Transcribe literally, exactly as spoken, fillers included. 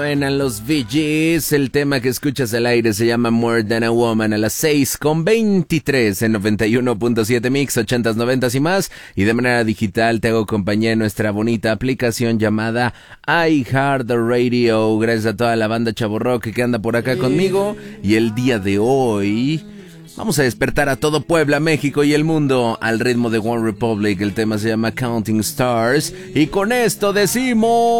Suenan los V Gs, el tema que escuchas al aire se llama More Than a Woman a las seis con veintitrés en noventa y uno punto siete Mix, ochentas, noventas y más, y de manera digital te hago compañía en nuestra bonita aplicación llamada iHeartRadio. Gracias a toda la banda Chavorrock que anda por acá conmigo, y el día de hoy vamos a despertar a todo Puebla, México y el mundo al ritmo de One Republic. El tema se llama Counting Stars, y con esto decimos...